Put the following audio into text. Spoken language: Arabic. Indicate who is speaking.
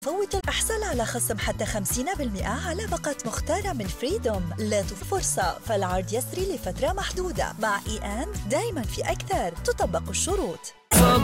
Speaker 1: فوت الإحصال على خصم حتى 50% على باقات مختارة من فريدوم. لا تفوت فرصة، فالعرض يسري لفترة محدودة. مع إي أند دايما في أكثر، تطبق الشروط.